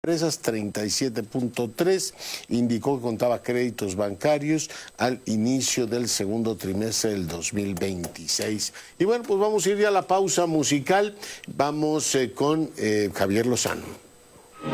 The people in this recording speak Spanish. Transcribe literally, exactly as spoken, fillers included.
Empresas treinta y siete punto tres, indicó que contaba créditos bancarios al inicio del segundo trimestre del dos mil veintiséis. Y bueno, pues vamos a ir ya a la pausa musical. Vamos eh, con eh, Javier Lozano.